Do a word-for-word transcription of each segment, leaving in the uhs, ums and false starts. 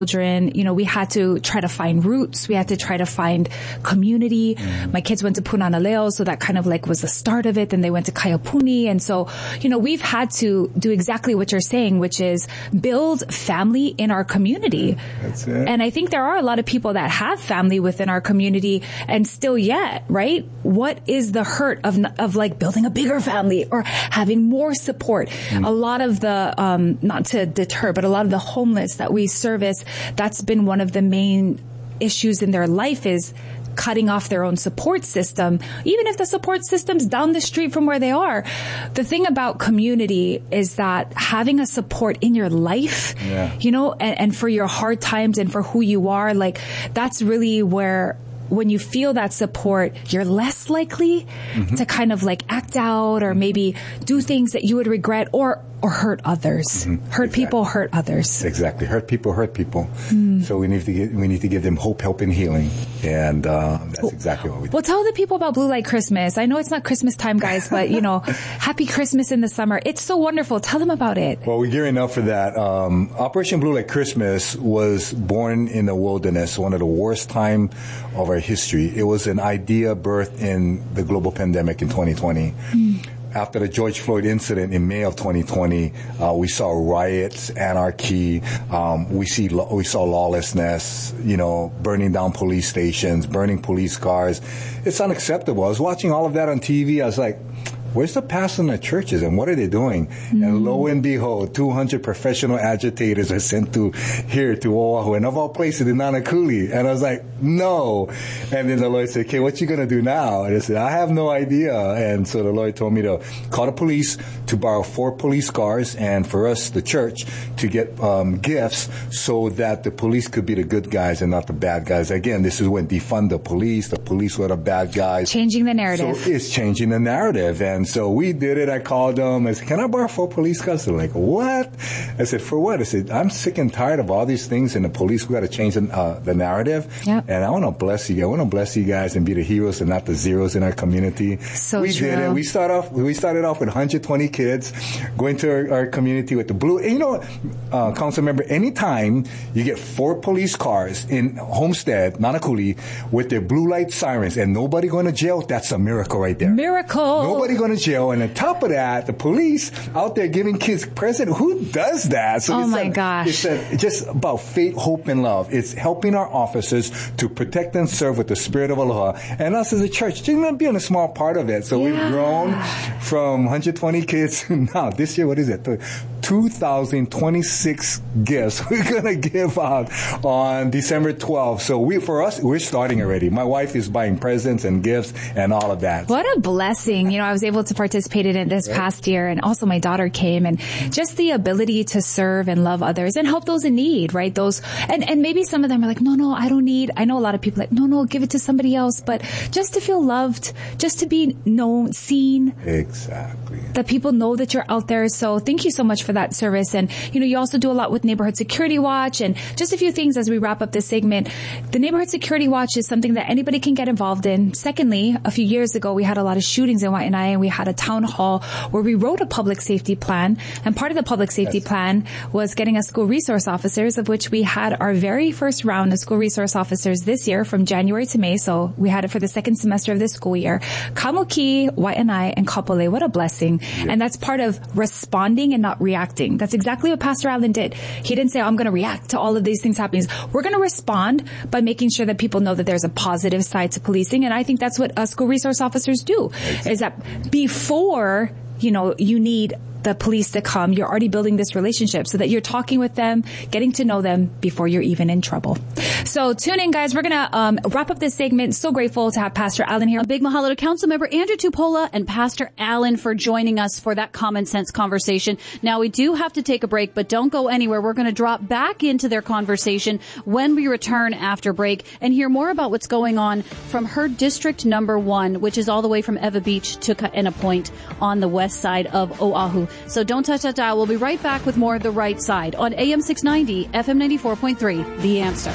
children, you know, we had to try to find roots. We had to try to find community. Mm. My kids went to Punana so that kind of like was the start of it. Then they went to Kaiapuni. And so, you know, we've had to do exactly what you're saying, which is build family in our community. That's it. And I think there are a lot of people that have family within our community and still yet, right? What is the hurt of, of like building a bigger family or having more support? Mm. A lot of the, um, not to deter, but a lot of the homeless that we service, that's been one of the main issues in their life is cutting off their own support system, even if the support system's down the street from where they are. The thing about community is that having a support in your life, yeah. you know, and, and for your hard times and for who you are, like that's really where when you feel that support, you're less likely mm-hmm. to kind of like act out or maybe do things that you would regret or or hurt others. Mm-hmm. Hurt exactly. people, hurt others. Exactly. Hurt people, hurt people. Mm. So we need to get, we need to give them hope, help, and healing. And uh, that's well, exactly what we do. Well, tell the people about Blue Light Christmas. I know it's not Christmas time, guys, but, you know, happy Christmas in the summer. It's so wonderful. Tell them about it. Well, we're gearing up for that. Um, Operation Blue Light Christmas was born in the wilderness, one of the worst time of our history. It was an idea birthed in the global pandemic in twenty twenty. Mm. After the George Floyd incident in May of twenty twenty, uh, we saw riots, anarchy. Um, we see we saw lawlessness. You know, burning down police stations, burning police cars. It's unacceptable. I was watching all of that on T V. I was like, where's the pastor in the churches and what are they doing? Mm. And lo and behold, two hundred professional agitators are sent to here to Oahu and of all places in Nanakuli. And I was like, no. And then the Lord said, okay, what you going to do now? And I said, I have no idea. And so the Lord told me to call the police to borrow four police cars and for us, the church, to get um, gifts so that the police could be the good guys and not the bad guys. Again, this is when defund the police. The police were the bad guys. Changing the narrative. So it's changing the narrative. And And so we did it. I called them. I said, can I borrow four police cars? They're like, what? I said, for what? I said, I'm sick and tired of all these things and the police. We got to change the, uh, the narrative. Yep. And I want to bless you guys. I want to bless you guys and be the heroes and not the zeros in our community. So we true. did it. We start off, we started off with one hundred twenty kids going to our, our community with the blue. And you know, uh, council member, anytime you get four police cars in Homestead, Nanakuli, with their blue light sirens and nobody going to jail, that's a miracle right there. Miracle. Nobody going to jail, and on top of that, the police out there giving kids presents. Who does that? So oh it's my a, gosh! It's a, just about faith, hope, and love. It's helping our officers to protect and serve with the spirit of aloha, and us as a church, just being a small part of it. So yeah. we've grown from one hundred twenty kids now. This year, what is it? two thousand twenty-six gifts we're gonna give out on December twelfth. So we, for us, we're starting already. My wife is buying presents and gifts and all of that. What a blessing! You know, I was able to participate in it this right. past year, and also my daughter came, and just the ability to serve and love others and help those in need, right? Those, and, and maybe some of them are like, no, no, I don't need, I know a lot of people like, no, no, give it to somebody else, but just to feel loved, just to be known, seen. Exactly. That people know that you're out there. So thank you so much for that service. And, you know, you also do a lot with Neighborhood Security Watch, and just a few things as we wrap up this segment. The Neighborhood Security Watch is something that anybody can get involved in. Secondly, a few years ago, we had a lot of shootings in Waianae, and we had a town hall where we wrote a public safety plan. And part of the public safety yes. plan was getting us school resource officers, of which we had our very first round of school resource officers this year from January to May. So we had it for the second semester of this school year. Kamuki, Waianae, and Kapolei. What a blessing. Yep. And that's part of responding and not reacting. That's exactly what Pastor Allen did. He didn't say, oh, I'm going to react to all of these things happening. We're going to respond by making sure that people know that there's a positive side to policing. And I think that's what uh, school resource officers do, exactly. is that before, you know, you need the police to come, you're already building this relationship so that you're talking with them, getting to know them before you're even in trouble. So tune in, guys. We're going to um, wrap up this segment. So grateful to have Pastor Allen here. A big mahalo to Councilmember Andrew Tupola and Pastor Allen for joining us for that common sense conversation. Now, we do have to take a break, but don't go anywhere. We're going to drop back into their conversation when we return after break and hear more about what's going on from her district number one, which is all the way from Ewa Beach to Kaena Point on the west side of Oahu. So don't touch that dial. We'll be right back with more of The Right Side on A M six ninety, F M ninety-four point three, The Answer.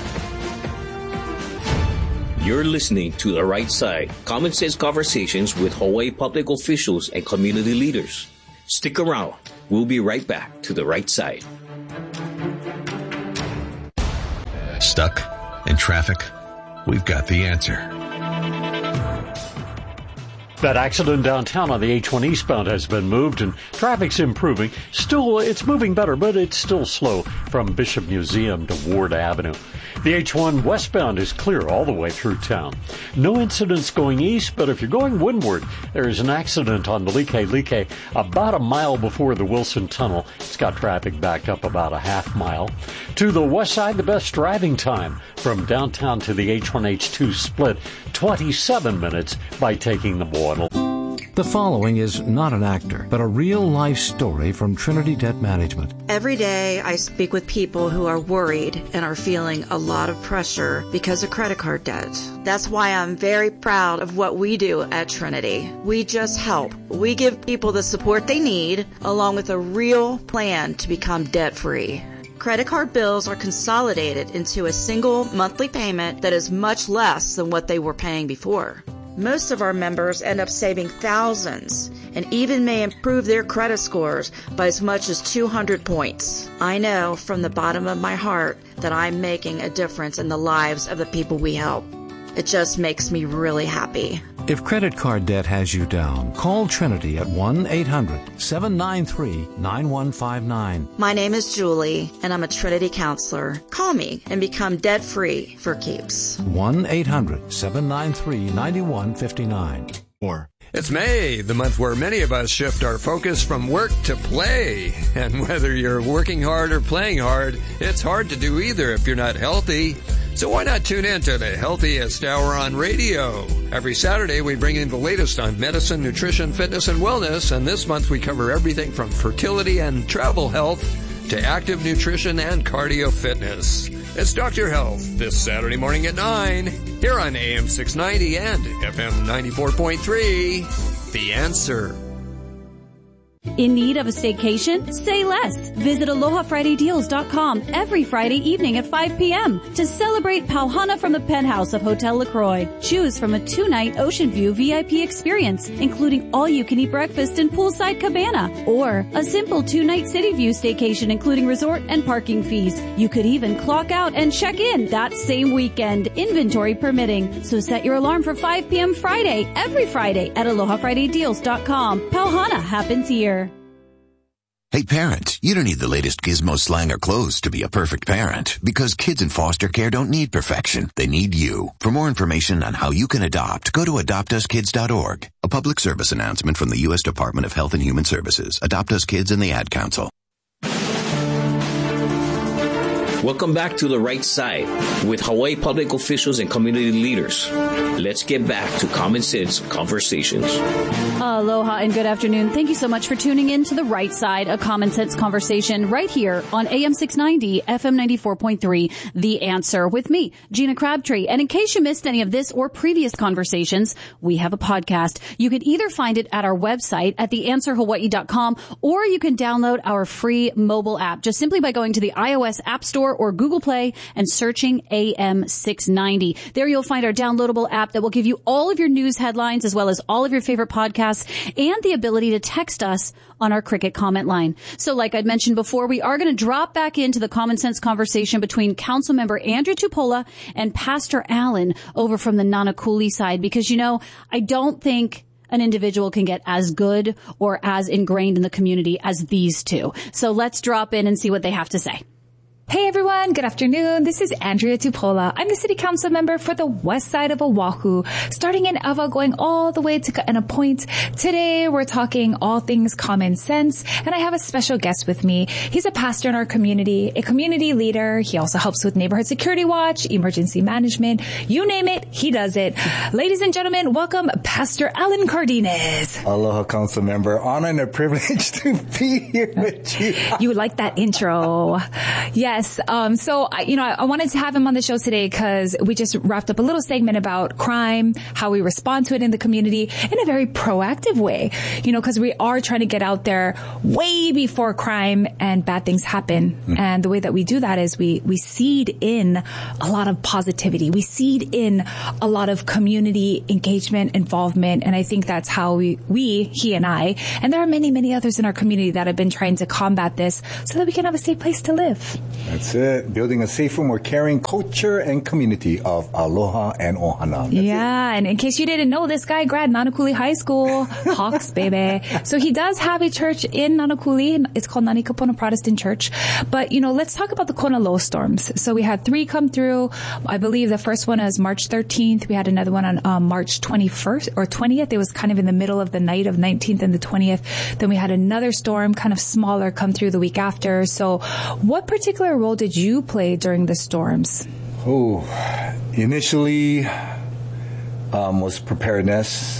You're listening to The Right Side, common sense conversations with Hawaii public officials and community leaders. Stick around. We'll be right back to The Right Side. Stuck in traffic? We've got the answer. That accident downtown on the H one eastbound has been moved and traffic's improving. Still, it's moving better, but it's still slow from Bishop Museum to Ward Avenue. The H one westbound is clear all the way through town. No incidents going east, but if you're going windward, there is an accident on the Like-Like about a mile before the Wilson Tunnel. It's got traffic backed up about a half mile. To the west side, the best driving time from downtown to the H one H two split, twenty-seven minutes by taking the Boyle. The following is not an actor, but a real-life story from Trinity Debt Management. Every day I speak with people who are worried and are feeling a lot of pressure because of credit card debt. That's why I'm very proud of what we do at Trinity. We just help. We give people the support they need, along with a real plan to become debt-free. Credit card bills are consolidated into a single monthly payment that is much less than what they were paying before. Most of our members end up saving thousands and even may improve their credit scores by as much as two hundred points. I know from the bottom of my heart that I'm making a difference in the lives of the people we help. It just makes me really happy. If credit card debt has you down, call Trinity at one eight hundred seven nine three nine one five nine. My name is Julie, and I'm a Trinity counselor. Call me and become debt-free for keeps. one eight hundred seven nine three nine one five nine. Or it's May, the month where many of us shift our focus from work to play. And whether you're working hard or playing hard, it's hard to do either if you're not healthy. So why not tune in to the Healthiest Hour on radio? Every Saturday we bring in the latest on medicine, nutrition, fitness, and wellness. And this month we cover everything from fertility and travel health to active nutrition and cardio fitness. It's Doctor Health this Saturday morning at nine here on A M six ninety and F M ninety-four point three. The Answer. In need of a staycation? Say less. Visit aloha friday deals dot com every Friday evening at five p.m. to celebrate Pauhana from the penthouse of Hotel LaCroix. Choose from a two-night Ocean View V I P experience, including all-you-can-eat breakfast and poolside cabana, or a simple two-night City View staycation, including resort and parking fees. You could even clock out and check in that same weekend, inventory permitting. So set your alarm for five p.m. Friday, every Friday at aloha friday deals dot com. Pauhana happens here. Hey parents, you don't need the latest gizmo, slang, or clothes to be a perfect parent, because kids in foster care don't need perfection. They need you. For more information on how you can adopt, go to adopt us kids dot org. A public service announcement from the U S Department of Health and Human Services, Adopt Us Kids, and the Ad Council. Welcome back to The Right Side with Hawaii public officials and community leaders. Let's get back to Common Sense Conversations. Aloha and good afternoon. Thank you so much for tuning in to The Right Side, a Common Sense Conversation right here on A M six ninety, F M ninety-four point three, The Answer, with me, Gina Crabtree. And in case you missed any of this or previous conversations, we have a podcast. You can either find it at our website at the answer hawaii dot com, or you can download our free mobile app just simply by going to the iOS App Store or Google Play and searching A M six ninety. There you'll find our downloadable app that will give you all of your news headlines as well as all of your favorite podcasts and the ability to text us on our Cricket comment line. So like I'd mentioned before, we are going to drop back into the Common Sense conversation between Councilmember Andrew Tupola and Pastor Allen over from the Nanakuli side, because, you know, I don't think an individual can get as good or as ingrained in the community as these two. So let's drop in and see what they have to say. Hey everyone, good afternoon. This is Andrea Tupola. I'm the City Council member for the west side of Oahu, starting in Ewa, going all the way to Ka'ena Point. Today we're talking all things common sense, and I have a special guest with me. He's a pastor in our community, a community leader. He also helps with Neighborhood Security Watch, emergency management. You name it, he does it. Ladies and gentlemen, welcome Pastor Allen Cardenas. Aloha, Council member. Honor and a privilege to be here with you. You like that intro. Yes. Yes. Um, so, I, you know, I, I wanted to have him on the show today because we just wrapped up a little segment about crime, how we respond to it in the community in a very proactive way, you know, because we are trying to get out there way before crime and bad things happen. Mm-hmm. And the way that we do that is we, we seed in a lot of positivity. We seed in a lot of community engagement, involvement. And I think that's how we, we, he and I, and there are many, many others in our community that have been trying to combat this so that we can have a safe place to live. That's it. Building a safer, more caring culture and community of aloha and ohana. That's yeah, it. And in case you didn't know, this guy grad Nanakuli High School, Hawks, baby. So he does have a church in Nanakuli. It's called Nani Kapona Protestant Church. But, you know, let's talk about the Kona low storms. So we had three come through. I believe the first one was March thirteenth. We had another one on um, March twenty-first or twentieth. It was kind of in the middle of the night of nineteenth and the twentieth. Then we had another storm, kind of smaller, come through the week after. So what particular role did you play during the storms? Oh, initially um, was preparedness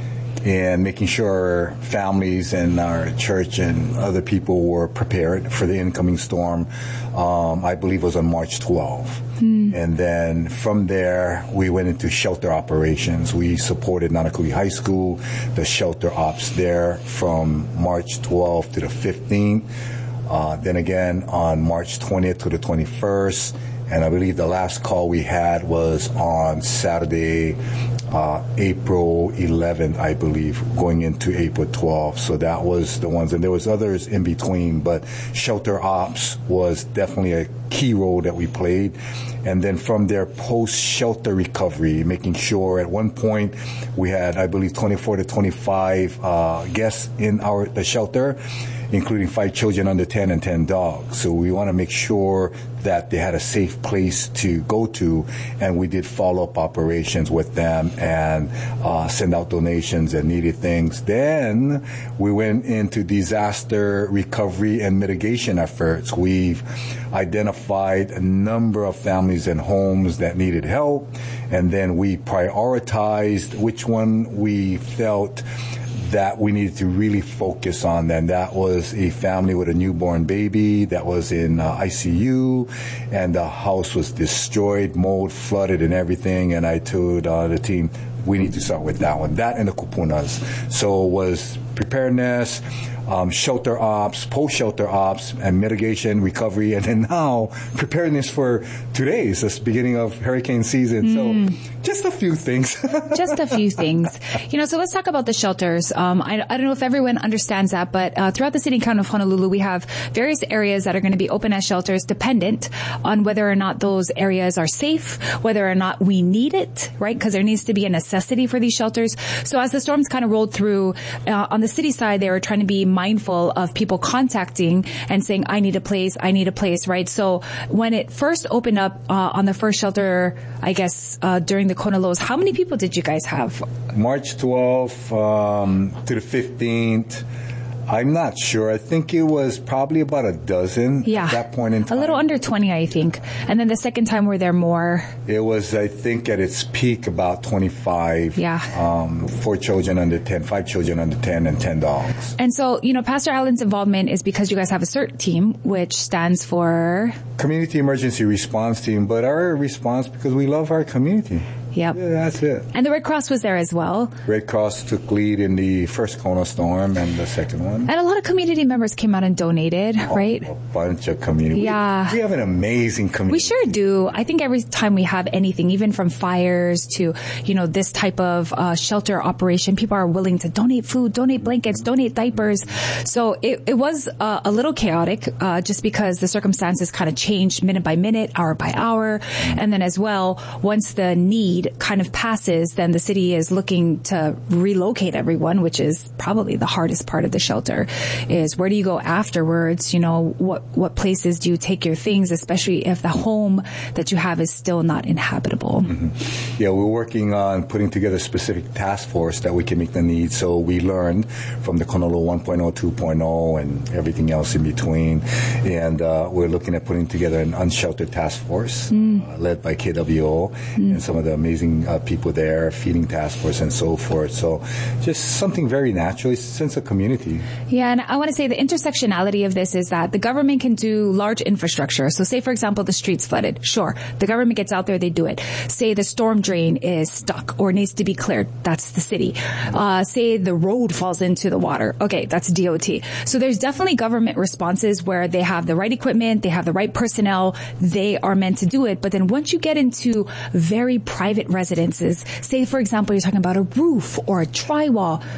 and making sure families and our church and other people were prepared for the incoming storm. Um, I believe it was on March twelfth. Mm. And then from there, we went into shelter operations. We supported Nanakuli High School, the shelter ops there from March twelfth to the fifteenth. Uh, then again on March twentieth to the twenty-first. And I believe the last call we had was on Saturday, uh, April eleventh, I believe, going into April twelfth. So that was the ones. And there was others in between, but shelter ops was definitely a key role that we played. And then from there, post-shelter recovery, making sure at one point we had, I believe, twenty-four to twenty-five uh, guests in our the shelter, including five children under ten and ten dogs. So we want to make sure that they had a safe place to go to, and we did follow-up operations with them and uh, send out donations and needed things. Then we went into disaster recovery and mitigation efforts. We've identified a number of families and homes that needed help, and then we prioritized which one we felt that we needed to really focus on. Then that was a family with a newborn baby that was in uh, I C U, and the house was destroyed, mold, flooded, and everything. And I told uh, the team, we need to start with that one, that and the kupunas. So it was preparedness, um, shelter ops, post-shelter ops, and mitigation, recovery, and then now preparedness for today. It's the beginning of hurricane season. Mm. So just a few things. Just a few things. You know, so let's talk about the shelters. Um, I, I don't know if everyone understands that, but uh, throughout the city and county of Honolulu, we have various areas that are going to be open as shelters dependent on whether or not those areas are safe, whether or not we need it, right? Because there needs to be a necessity for these shelters. So as the storms kind of rolled through, uh, on the city side, they were trying to be mindful of people contacting and saying, I need a place, I need a place, right? So when it first opened up uh, on the first shelter, I guess, uh, during the Kona lows, how many people did you guys have? March twelfth um, to the fifteenth. I'm not sure. I think it was probably about a dozen yeah. at that point in time. A little under twenty, I think. And then the second time were there more? It was, I think, at its peak about twenty-five. Yeah. Um, four children under ten, five children under ten, and ten dogs. And so, you know, Pastor Allen's involvement is because you guys have a CERT team, which stands for? Community Emergency Response Team. But our response, because we love our community. Yep. Yeah, that's it. And the Red Cross was there as well. Red Cross took lead in the first Kona storm and the second one. And a lot of community members came out and donated, oh, right? A bunch of community. Yeah. We, we have an amazing community. We sure do. I think every time we have anything, even from fires to, you know, this type of uh, shelter operation, people are willing to donate food, donate blankets, donate diapers. So it, it was uh, a little chaotic uh, just because the circumstances kind of changed minute by minute, hour by hour. And then as well, once the need kind of passes, then the city is looking to relocate everyone, which is probably the hardest part of the shelter, is where do you go afterwards? You know, what, what places do you take your things, especially if the home that you have is still not inhabitable? Mm-hmm. Yeah, we're working on putting together a specific task force that we can meet the needs. So we learned from the Kona low one point oh, two point oh, and everything else in between. And uh, we're looking at putting together an unsheltered task force mm. uh, led by K W O mm. and some of the amazing Amazing uh, people there, feeding task force and so forth. So just something very natural, it's a sense of community. Yeah, and I want to say the intersectionality of this is that the government can do large infrastructure. So say, for example, the street's flooded. Sure, the government gets out there, they do it. Say the storm drain is stuck or needs to be cleared. That's the city. Uh, say the road falls into the water. Okay, that's D O T. So there's definitely government responses where they have the right equipment, they have the right personnel, they are meant to do it. But then once you get into very private residences, say, for example, you're talking about a roof or a drywall,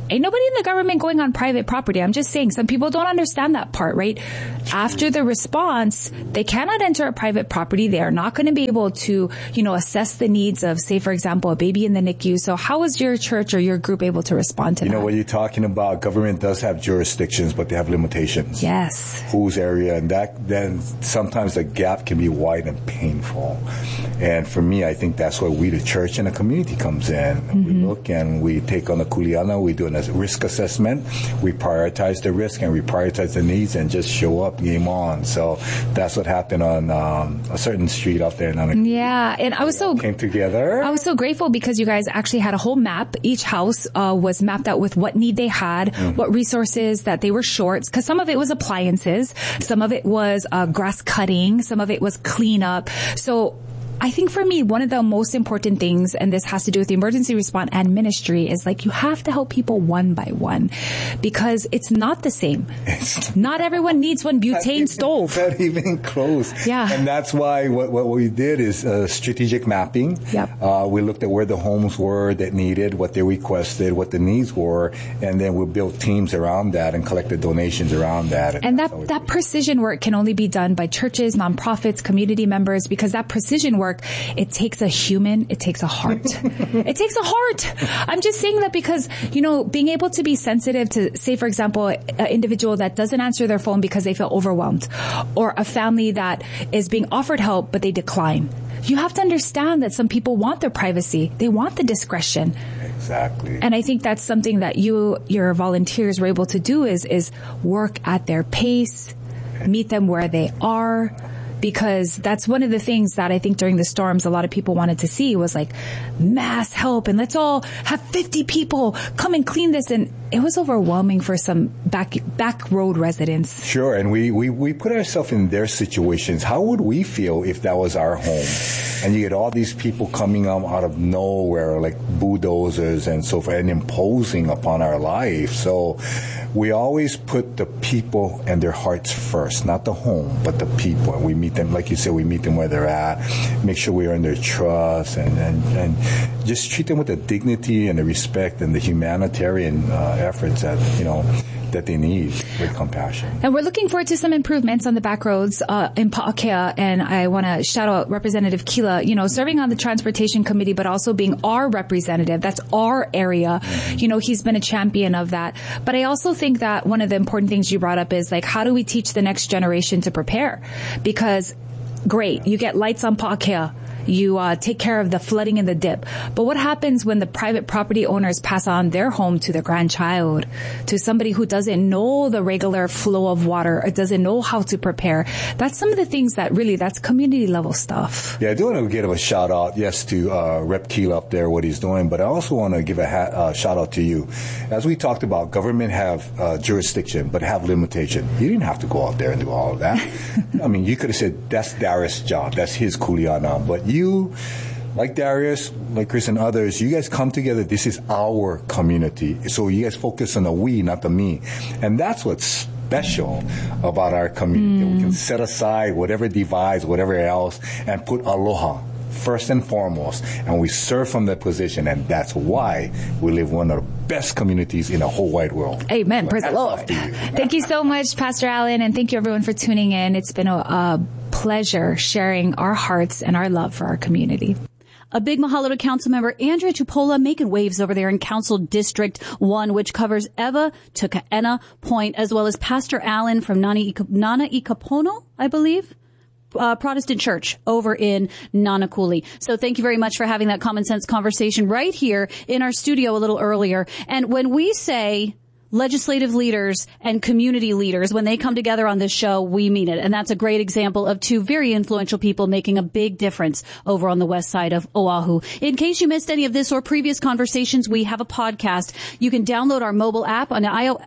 ain't nobody in the government going on private property. I'm just saying, some people don't understand that part, right? After the response, they cannot enter a private property. They are not going to be able to, you know, assess the needs of, say, for example, a baby in the N I C U. So how was your church or your group able to respond to you that? You know what you're talking about? Government does have jurisdictions, but they have limitations. Yes. Whose area, and that then sometimes the gap can be wide and painful. And for me, I think that's where we, the church and the community, comes in. Mm-hmm. We look and we take on the kuleana, we do a risk assessment, we prioritize the risk and we prioritize the needs and just show up, game on. So that's what happened on um, a certain street out there in Nanakuli. Yeah, and I was so came together. I was so grateful because you guys actually had a whole map. Each house uh, was mapped out with what need they had, mm-hmm. what resources that they were short, because some of it was appliances, some of it was uh, grass cutting, some of it was cleanup. So I think for me, one of the most important things, and this has to do with the emergency response and ministry, is like you have to help people one by one because it's not the same. It's not everyone needs one butane not even, stove. Not even close. Yeah. And that's why what, what we did is uh, strategic mapping. Yep. Uh, we looked at where the homes were that needed, what they requested, what the needs were, and then we built teams around that and collected donations around that. And, and that, that precision work can only be done by churches, nonprofits, community members, because that precision work, it takes a human, it takes a heart. It takes a heart. I'm just saying that because, you know, being able to be sensitive to, say, for example, an individual that doesn't answer their phone because they feel overwhelmed, or a family that is being offered help, but they decline. You have to understand that some people want their privacy. They want the discretion. Exactly. And I think that's something that you, your volunteers were able to do is, is work at their pace, meet them where they are. Because that's one of the things that I think during the storms a lot of people wanted to see was like mass help and let's all have fifty people come and clean this. And it was overwhelming for some back back road residents. Sure. And we, we, we put ourselves in their situations. How would we feel if that was our home? And you get all these people coming up out of nowhere like bulldozers and so forth and imposing upon our life. So we always put the people and their hearts first, not the home, but the people. And we meet them, like you said, we meet them where they're at, make sure we earn their trust, and, and, and just treat them with the dignity and the respect and the humanitarian uh, efforts that, you know, that they need with compassion. And we're looking forward to some improvements on the back roads uh, in Pa'akea. And I want to shout out Representative Kila, you know, serving on the Transportation Committee, but also being our representative. That's our area. Mm-hmm. You know, he's been a champion of that. But I also think that one of the important things you brought up is like, how do we teach the next generation to prepare? Because great, you get lights on Pa'akea. You uh, take care of the flooding and the dip. But what happens when the private property owners pass on their home to their grandchild, to somebody who doesn't know the regular flow of water or doesn't know how to prepare? That's some of the things that really, that's community level stuff. Yeah, I do want to give a shout out, yes, to uh, Rep Keel up there, what he's doing, but I also want to give a ha- uh, shout out to you. As we talked about, government have uh, jurisdiction, but have limitation. You didn't have to go out there and do all of that. I mean, you could have said, that's Darius' job, that's his kuleana, but you You, like Darius, like Chris and others, you guys come together. This is our community. So you guys focus on the we, not the me. And that's what's special about our community. Mm. We can set aside whatever divides, whatever else, and put aloha first and foremost. And we serve from that position. And that's why we live one of the best communities in the whole wide world. Amen. But praise the Lord. You. Thank you so much, Pastor Allen. And thank you everyone for tuning in. It's been a, a pleasure sharing our hearts and our love for our community. A big mahalo to Councilmember Andrea Tupola making waves over there in Council District one, which covers Ewa to Kaena Point, as well as Pastor Allen from Nana Ikapono, I believe. Uh, Protestant Church over in Nanakuli. So thank you very much for having that common sense conversation right here in our studio a little earlier. And when we say legislative leaders and community leaders, when they come together on this show, we mean it. And that's a great example of two very influential people making a big difference over on the west side of Oahu. In case you missed any of this or previous conversations, we have a podcast. You can download our mobile app on the iOS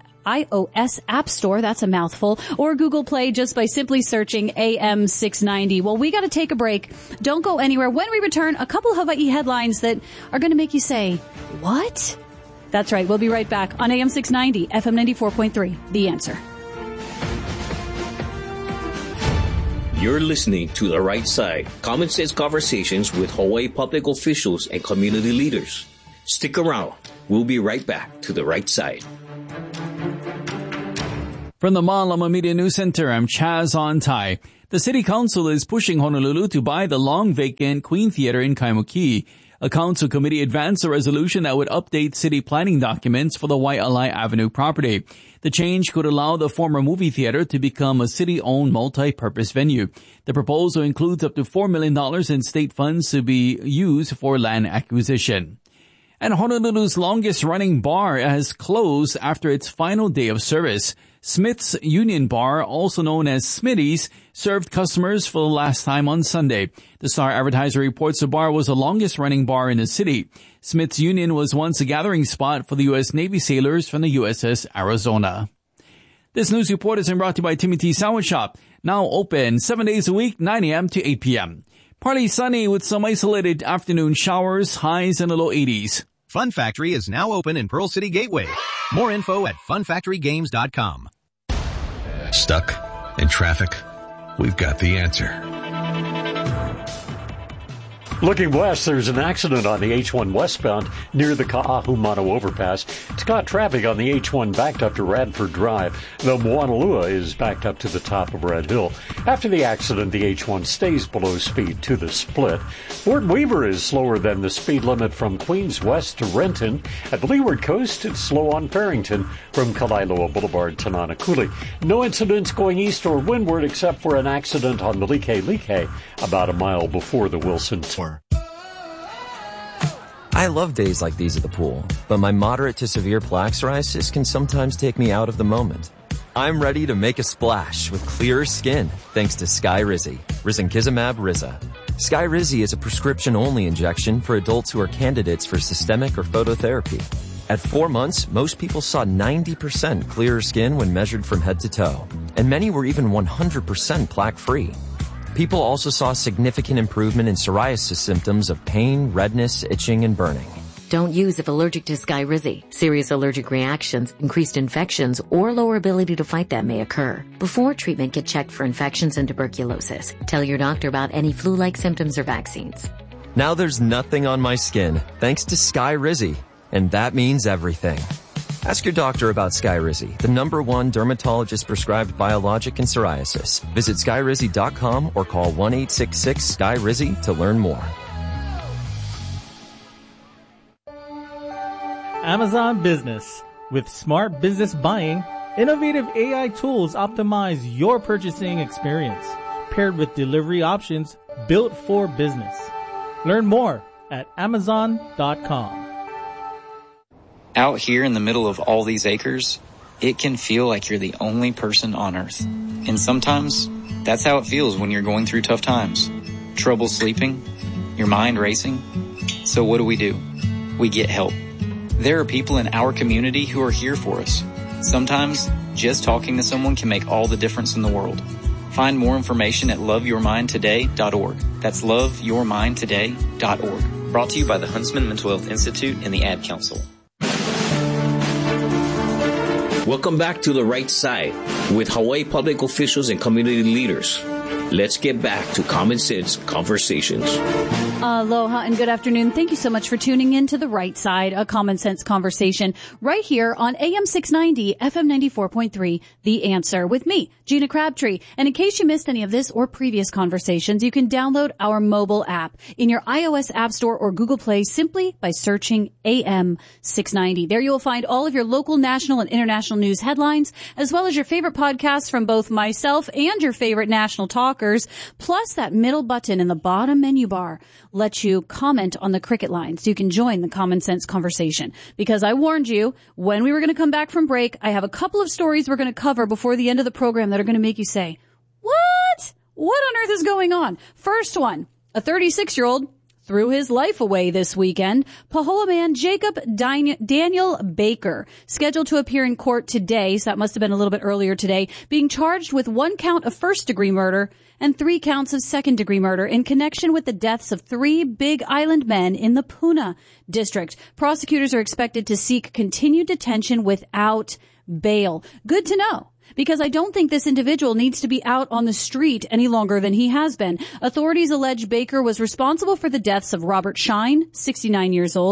iOS App Store, that's a mouthful, or Google Play just by simply searching A M six ninety. Well, we got to take a break. Don't go anywhere. When we return, a couple of Hawaii headlines that are going to make you say, what? That's right. We'll be right back on A M six ninety, F M ninety-four point three, The Answer. You're listening to The Right Side, common sense conversations with Hawaii public officials and community leaders. Stick around. We'll be right back to The Right Side. From the Malama Media News Center, I'm Chaz Ontai. The City Council is pushing Honolulu to buy the long-vacant Queen Theater in Kaimuki. A council committee advanced a resolution that would update city planning documents for the Waialae Avenue property. The change could allow the former movie theater to become a city-owned multi-purpose venue. The proposal includes up to four million dollars in state funds to be used for land acquisition. And Honolulu's longest-running bar has closed after its final day of service. Smith's Union Bar, also known as Smitty's, served customers for the last time on Sunday. The Star Advertiser reports the bar was the longest-running bar in the city. Smith's Union was once a gathering spot for the U S Navy sailors from the U S S Arizona. This news report is brought to you by Timothy Sandwich Shop, now open seven days a week, nine a.m. to eight p.m. Partly sunny with some isolated afternoon showers, highs in the low eighties. Fun Factory is now open in Pearl City Gateway. More info at fun factory games dot com. Stuck in traffic? We've got the answer. Looking west, there's an accident on the H one westbound near the Ka'ahumanu overpass. It's got traffic on the H one backed up to Radford Drive. The Moanalua is backed up to the top of Red Hill. After the accident, the H one stays below speed to the split. Fort Weaver is slower than the speed limit from Queens West to Renton. At the Leeward Coast, it's slow on Farrington from Kalaeloa Boulevard to Nanakuli. No incidents going east or windward except for an accident on the Like about a mile before the Wilson Tour. I love days like these at the pool, but my moderate to severe plaque psoriasis can sometimes take me out of the moment. I'm ready to make a splash with clearer skin thanks to Skyrizi, risankizumab Riza. Skyrizi is a prescription-only injection for adults who are candidates for systemic or phototherapy. At four months, most people saw ninety percent clearer skin when measured from head to toe, and many were even one hundred percent plaque-free. People also saw significant improvement in psoriasis symptoms of pain, redness, itching, and burning. Don't use if allergic to Skyrizi. Serious allergic reactions, increased infections, or lower ability to fight them may occur. Before treatment, get checked for infections and tuberculosis. Tell your doctor about any flu-like symptoms or vaccines. Now there's nothing on my skin, thanks to Skyrizi, and that means everything. Ask your doctor about Skyrizi, the number one dermatologist-prescribed biologic in psoriasis. Visit skyrizi dot com or call one eight six six Sky Rizi to learn more. Amazon Business. With smart business buying, innovative A I tools optimize your purchasing experience, paired with delivery options built for business. Learn more at amazon dot com. Out here in the middle of all these acres, it can feel like you're the only person on Earth. And sometimes, that's how it feels when you're going through tough times. Trouble sleeping, your mind racing. So what do we do? We get help. There are people in our community who are here for us. Sometimes, just talking to someone can make all the difference in the world. Find more information at love your mind today dot org. That's love your mind today dot org. Brought to you by the Huntsman Mental Health Institute and the Ad Council. Welcome back to The Right Side with Hawaii public officials and community leaders. Let's get back to Common Sense Conversations. Aloha and good afternoon. Thank you so much for tuning in to The Right Side, a Common Sense Conversation, right here on A M six ninety, F M ninety-four point three, The Answer, with me, Gina Crabtree. And in case you missed any of this or previous conversations, you can download our mobile app in your iOS App Store or Google Play simply by searching A M six ninety. There you will find all of your local, national, and international news headlines, as well as your favorite podcasts from both myself and your favorite national talkers, plus that middle button in the bottom menu bar lets you comment on the cricket line so you can join the Common Sense Conversation. Because I warned you, when we were going to come back from break, I have a couple of stories we're going to cover before the end of the program that are going to make you say, what? What on earth is going on? First one, a thirty-six-year-old threw his life away this weekend. Pahoa man Jacob Daniel Baker, scheduled to appear in court today, so that must have been a little bit earlier today, being charged with one count of first-degree murder and three counts of second-degree murder in connection with the deaths of three Big Island men in the Puna district. Prosecutors are expected to seek continued detention without bail. Good to know, because I don't think this individual needs to be out on the street any longer than he has been. Authorities allege Baker was responsible for the deaths of Robert Shine, sixty-nine years old,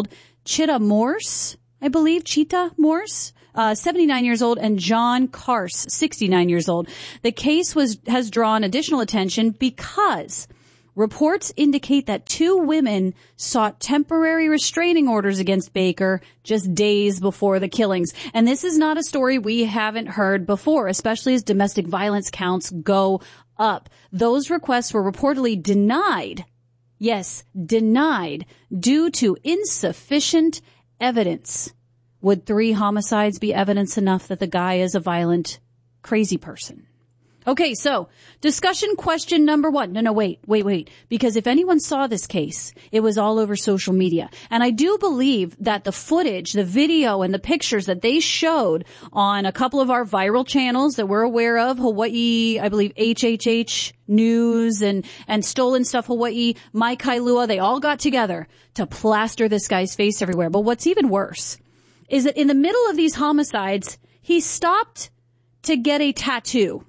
Chita Morse, I believe, Chita Morse, uh, seventy-nine years old, and John Karse, sixty-nine years old. The case was has drawn additional attention because reports indicate that two women sought temporary restraining orders against Baker just days before the killings. And this is not a story we haven't heard before, especially as domestic violence counts go up. Those requests were reportedly denied. Yes, denied due to insufficient evidence. Would three homicides be evidence enough that the guy is a violent, crazy person? Okay, so discussion question number one. No, no, wait, wait, wait. Because if anyone saw this case, it was all over social media. And I do believe that the footage, the video, and the pictures that they showed on a couple of our viral channels that we're aware of, Hawaii, I believe H H H News and, and Stolen Stuff Hawaii, Mai Kailua, they all got together to plaster this guy's face everywhere. But what's even worse is that in the middle of these homicides, he stopped to get a tattoo.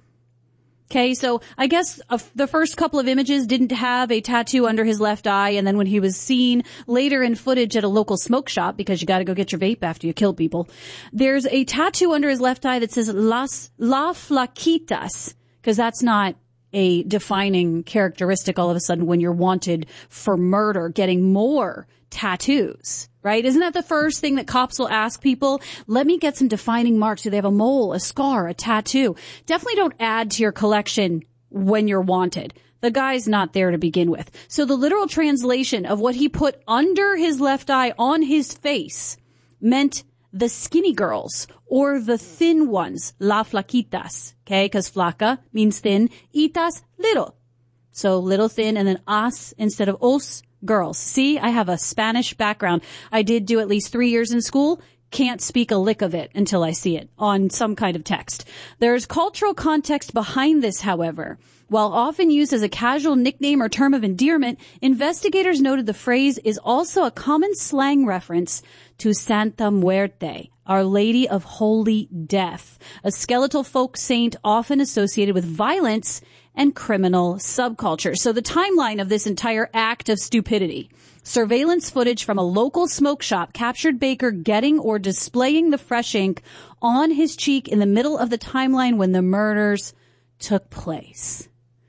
Okay, so I guess uh, the first couple of images didn't have a tattoo under his left eye, and then when he was seen later in footage at a local smoke shop, because you gotta go get your vape after you kill people, there's a tattoo under his left eye that says Las, La Flaquitas, because that's not a defining characteristic all of a sudden when you're wanted for murder, getting more tattoos, right? Isn't that the first thing that cops will ask people? Let me get some defining marks. Do they have a mole, a scar, a tattoo? Definitely don't add to your collection when you're wanted. The guy's not there to begin with. So the literal translation of what he put under his left eye on his face meant the skinny girls or the thin ones, la flaquitas, okay? Because flaca means thin, itas, little. So little, thin, and then as instead of os, girls. See, I have a Spanish background. I did do at least three years in school. Can't speak a lick of it until I see it on some kind of text. There's cultural context behind this, however. While often used as a casual nickname or term of endearment, investigators noted the phrase is also a common slang reference to Santa Muerte, Our Lady of Holy Death, a skeletal folk saint often associated with violence and criminal subculture. So the timeline of this entire act of stupidity. Surveillance footage from a local smoke shop captured Baker getting or displaying the fresh ink on his cheek in the middle of the timeline when the murders took place.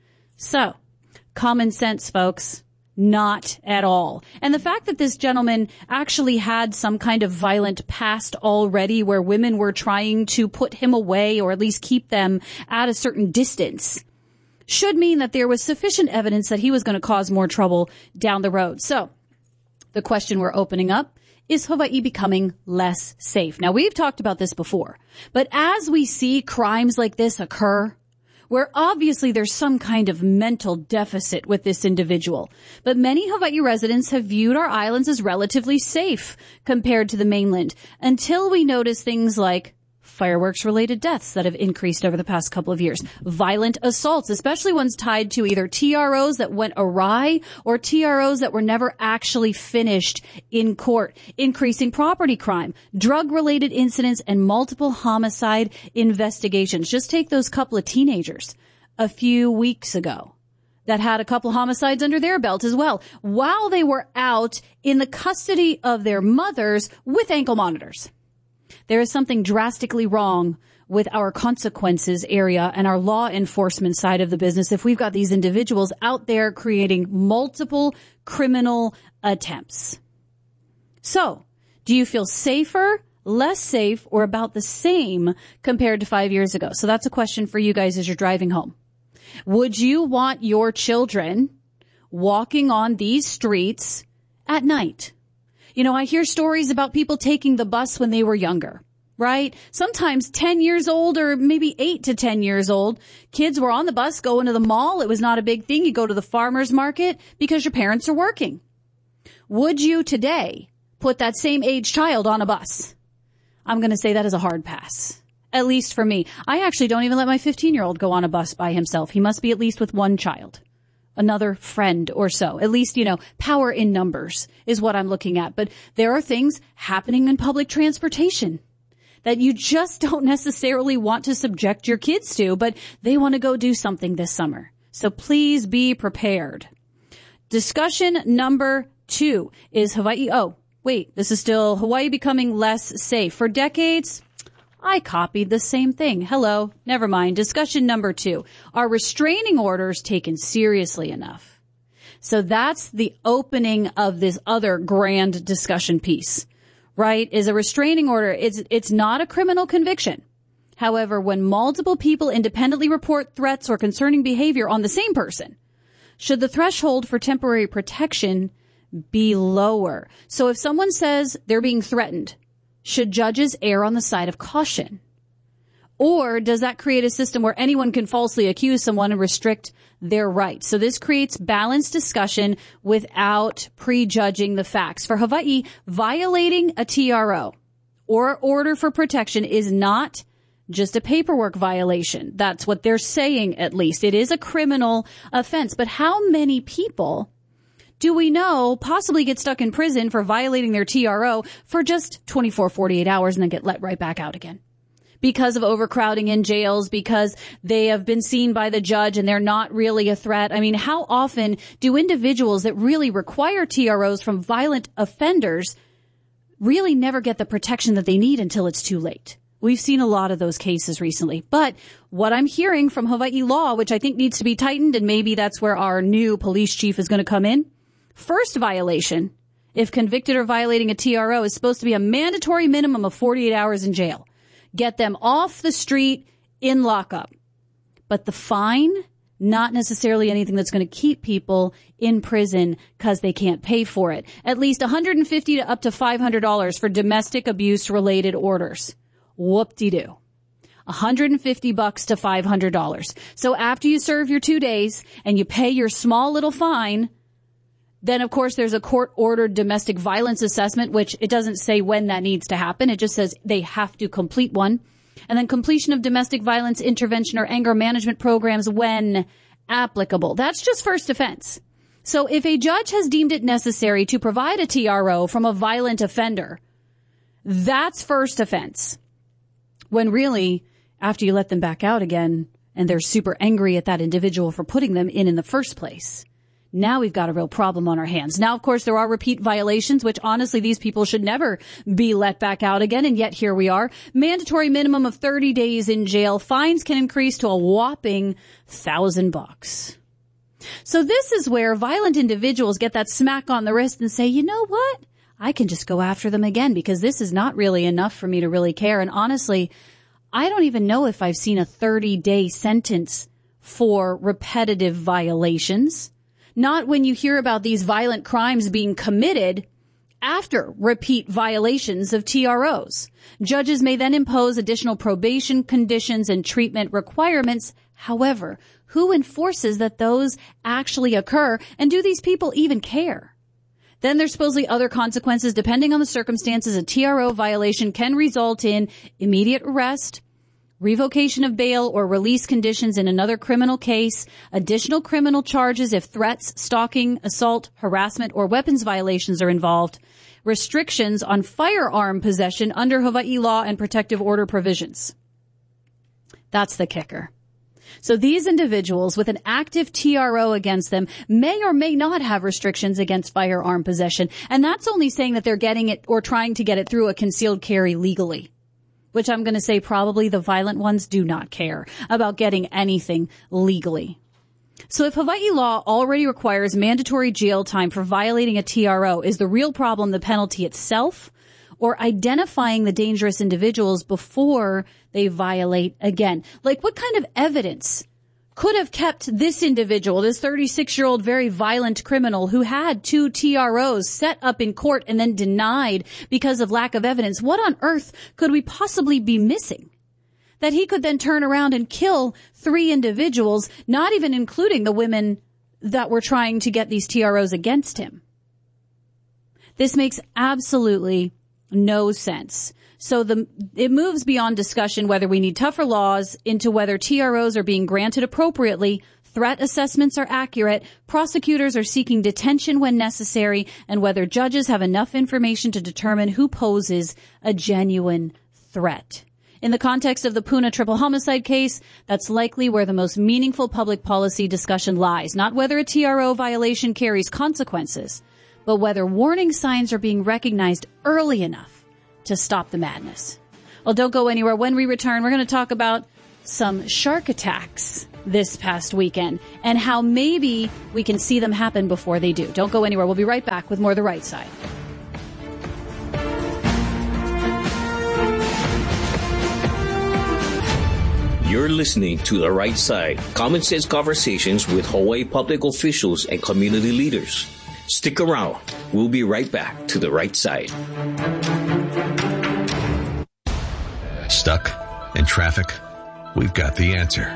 So, common sense, folks. Not at all. And the fact that this gentleman actually had some kind of violent past already where women were trying to put him away or at least keep them at a certain distance should mean that there was sufficient evidence that he was going to cause more trouble down the road. So, the question we're opening up, is Hawaii becoming less safe? Now, we've talked about this before, but as we see crimes like this occur, where obviously there's some kind of mental deficit with this individual, but many Hawaii residents have viewed our islands as relatively safe compared to the mainland until we notice things like fireworks-related deaths that have increased over the past couple of years. Violent assaults, especially ones tied to either T R Os that went awry or T R Os that were never actually finished in court. Increasing property crime, drug-related incidents, and multiple homicide investigations. Just take those couple of teenagers a few weeks ago that had a couple homicides under their belt as well, while they were out in the custody of their mothers with ankle monitors. There is something drastically wrong with our consequences area and our law enforcement side of the business if we've got these individuals out there creating multiple criminal attempts. So, do you feel safer, less safe, or about the same compared to five years ago? So that's a question for you guys as you're driving home. Would you want your children walking on these streets at night? You know, I hear stories about people taking the bus when they were younger, right? Sometimes ten years old or maybe eight to ten years old. Kids were on the bus going to the mall. It was not a big thing. You go to the farmer's market because your parents are working. Would you today put that same age child on a bus? I'm going to say that is a hard pass, at least for me. I actually don't even let my fifteen-year-old go on a bus by himself. He must be at least with one child. Another friend or so. At least, you know, power in numbers is what I'm looking at. But there are things happening in public transportation that you just don't necessarily want to subject your kids to, but they want to go do something this summer. So please be prepared. Discussion number two is Hawaii. Oh, Wait, this is still Hawaii becoming less safe. For decades, I copied the same thing. Hello, never mind. Discussion number two. Are restraining orders taken seriously enough? So that's the opening of this other grand discussion piece, right? Is a restraining order, it's, it's not a criminal conviction. However, when multiple people independently report threats or concerning behavior on the same person, should the threshold for temporary protection be lower? So if someone says they're being threatened, should judges err on the side of caution? Or does that create a system where anyone can falsely accuse someone and restrict their rights? So this creates balanced discussion without prejudging the facts. For Hawaii, violating a T R O or order for protection is not just a paperwork violation. That's what they're saying, at least. It is a criminal offense. But how many people do we know possibly get stuck in prison for violating their T R O for just twenty-four, forty-eight hours and then get let right back out again? Because of overcrowding in jails, because they have been seen by the judge and they're not really a threat. I mean, how often do individuals that really require T R Os from violent offenders really never get the protection that they need until it's too late? We've seen a lot of those cases recently. But what I'm hearing from Hawaii law, which I think needs to be tightened, and maybe that's where our new police chief is going to come in. First violation, if convicted or violating a T R O, is supposed to be a mandatory minimum of forty-eight hours in jail. Get them off the street in lockup. But the fine, not necessarily anything that's going to keep people in prison because they can't pay for it. At least one hundred fifty dollars to up to five hundred dollars for domestic abuse related orders. Whoop-de-doo. one hundred fifty bucks to five hundred dollars. So after you serve your two days and you pay your small little fine, then, of course, there's a court-ordered domestic violence assessment, which it doesn't say when that needs to happen. It just says they have to complete one. And then completion of domestic violence intervention or anger management programs when applicable. That's just first offense. So if a judge has deemed it necessary to provide a T R O from a violent offender, that's first offense. When really, after you let them back out again and they're super angry at that individual for putting them in in the first place, now we've got a real problem on our hands. Now, of course, there are repeat violations, which honestly, these people should never be let back out again. And yet here we are. Mandatory minimum of thirty days in jail. Fines can increase to a whopping thousand bucks. So this is where violent individuals get that smack on the wrist and say, you know what? I can just go after them again because this is not really enough for me to really care. And honestly, I don't even know if I've seen a thirty day sentence for repetitive violations. Not when you hear about these violent crimes being committed after repeat violations of T R Os. Judges may then impose additional probation conditions and treatment requirements. However, who enforces that those actually occur? And do these people even care? Then there's supposedly other consequences. Depending on the circumstances, a T R O violation can result in immediate arrest, revocation of bail or release conditions in another criminal case, additional criminal charges if threats, stalking, assault, harassment, or weapons violations are involved, restrictions on firearm possession under Hawaii law and protective order provisions. That's the kicker. So these individuals with an active T R O against them may or may not have restrictions against firearm possession. And that's only saying that they're getting it or trying to get it through a concealed carry legally. Which I'm going to say probably the violent ones do not care about getting anything legally. So if Hawaii law already requires mandatory jail time for violating a T R O, is the real problem the penalty itself or identifying the dangerous individuals before they violate again? Like what kind of evidence could have kept this individual, this thirty-six-year-old very violent criminal who had two T R Os set up in court and then denied because of lack of evidence? What on earth could we possibly be missing that he could then turn around and kill three individuals, not even including the women that were trying to get these T R Os against him? This makes absolutely no sense. So the, it moves beyond discussion whether we need tougher laws into whether T R Os are being granted appropriately, threat assessments are accurate, prosecutors are seeking detention when necessary, and whether judges have enough information to determine who poses a genuine threat. In the context of the Puna triple homicide case, that's likely where the most meaningful public policy discussion lies, not whether a T R O violation carries consequences, but whether warning signs are being recognized early enough to stop the madness. Well, don't go anywhere. When we return, we're going to talk about some shark attacks this past weekend and how maybe we can see them happen before they do. Don't go anywhere. We'll be right back with more of The Right Side. You're listening to The Right Side, common sense conversations with Hawaii public officials and community leaders. Stick around. We'll be right back to The Right Side. Stuck in traffic? We've got the answer.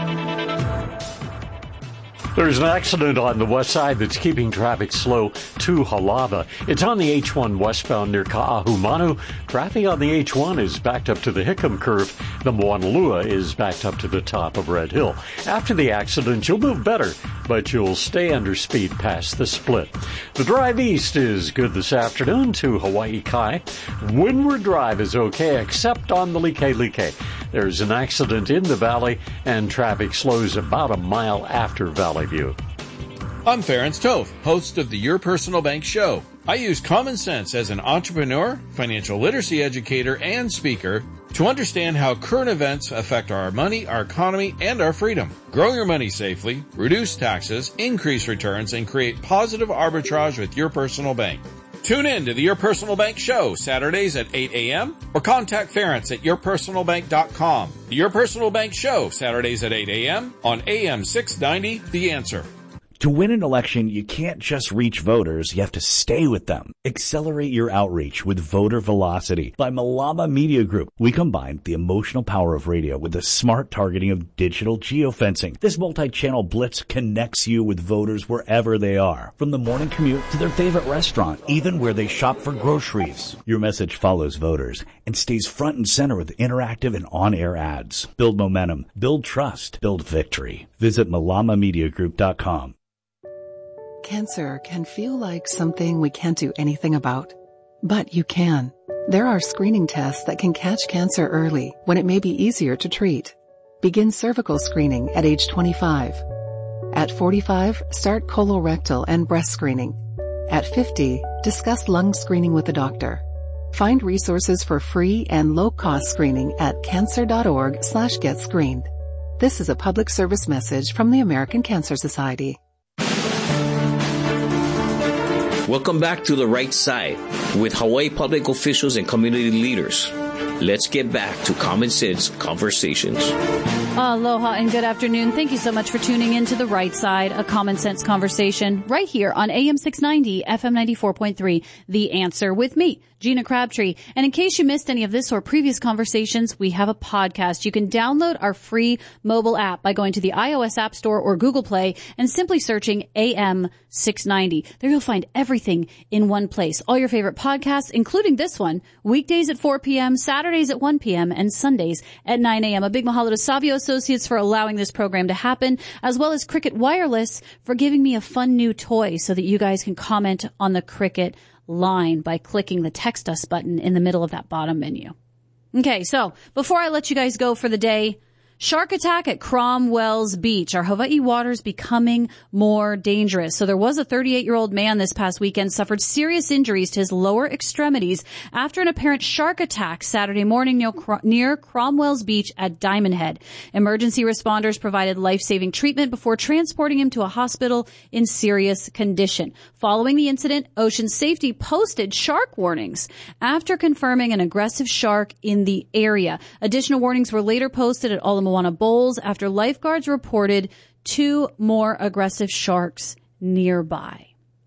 There's an accident on the west side that's keeping traffic slow to Halava. It's on the H one westbound near Ka'ahumanu. Traffic on the H one is backed up to the Hickam curve. The Moanalua is backed up to the top of Red Hill. After the accident, you'll move better, but you'll stay under speed past the split. The drive east is good this afternoon to Hawaii Kai. Windward Drive is okay, except on the Like-Like. There's an accident in the valley, and traffic slows about a mile after Valley View. I'm Ferenc Toth, host of the Your Personal Bank Show. I use common sense as an entrepreneur, financial literacy educator, and speaker to understand how current events affect our money, our economy, and our freedom. Grow your money safely, reduce taxes, increase returns, and create positive arbitrage with Your Personal Bank. Tune in to the Your Personal Bank Show, Saturdays at eight a.m. or contact Ferenc at your personal bank dot com. The Your Personal Bank Show, Saturdays at eight a.m. on A M six ninety, The Answer. To win an election, you can't just reach voters, you have to stay with them. Accelerate your outreach with Voter Velocity by Malama Media Group. We combine the emotional power of radio with the smart targeting of digital geofencing. This multi-channel blitz connects you with voters wherever they are, from the morning commute to their favorite restaurant, even where they shop for groceries. Your message follows voters and stays front and center with interactive and on-air ads. Build momentum, build trust, build victory. Visit malama media group dot com. Cancer can feel like something we can't do anything about, but you can. There are screening tests that can catch cancer early when it may be easier to treat. Begin cervical screening at age twenty-five. At forty-five, start colorectal and breast screening. At fifty, discuss lung screening with a doctor. Find resources for free and low-cost screening at cancer.org slash get screened. This is a public service message from the American Cancer Society. Welcome back to The Right Side with Hawaii public officials and community leaders. Let's get back to common sense conversations. Aloha and good afternoon. Thank you so much for tuning in to The Right Side, a common sense conversation right here on A M six ninety, F M ninety-four point three, The Answer, with me, Gina Crabtree. And in case you missed any of this or previous conversations, we have a podcast. You can download our free mobile app by going to the iOS App Store or Google Play and simply searching A M six ninety. There you'll find everything in one place. All your favorite podcasts, including this one, weekdays at four p.m., Saturdays at one p.m., and Sundays at nine a.m. A big mahalo to Savio Associates for allowing this program to happen, as well as Cricket Wireless for giving me a fun new toy so that you guys can comment on the Cricket line by clicking the text us button in the middle of that bottom menu. Okay, so before I let you guys go for the day, shark attack at Cromwell's Beach. Are Hawaii waters becoming more dangerous? So there was a thirty-eight-year-old man this past weekend suffered serious injuries to his lower extremities after an apparent shark attack Saturday morning near Cromwell's Beach at Diamond Head. Emergency responders provided life-saving treatment before transporting him to a hospital in serious condition. Following the incident, Ocean Safety posted shark warnings after confirming an aggressive shark in the area. Additional warnings were later posted at Ala Moana Bowls after lifeguards reported two more aggressive sharks nearby.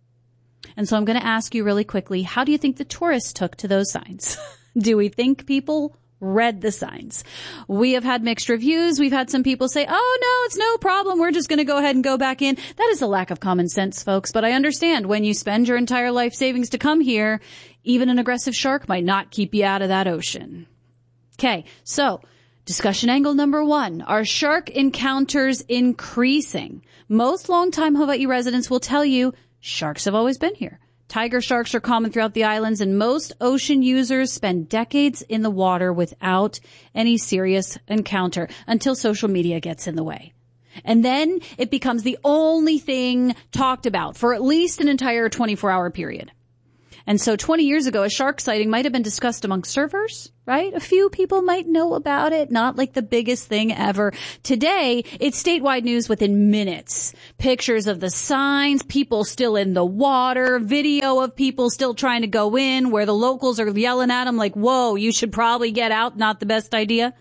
And so I'm going to ask you really quickly, how do you think the tourists took to those signs? Do we think people read the signs? We have had mixed reviews. We've had some people say, oh, no, it's no problem. We're just going to go ahead and go back in. That is a lack of common sense, folks. But I understand when you spend your entire life savings to come here, even an aggressive shark might not keep you out of that ocean. Okay, so discussion angle number one, are shark encounters increasing? Most longtime Hawaii residents will tell you sharks have always been here. Tiger sharks are common throughout the islands, and most ocean users spend decades in the water without any serious encounter until social media gets in the way. And then it becomes the only thing talked about for at least an entire twenty-four hour period. And so twenty years ago, a shark sighting might have been discussed among surfers, right? A few people might know about it, not like the biggest thing ever. Today, it's statewide news within minutes. Pictures of the signs, people still in the water, video of people still trying to go in where the locals are yelling at them like, whoa, you should probably get out, not the best idea.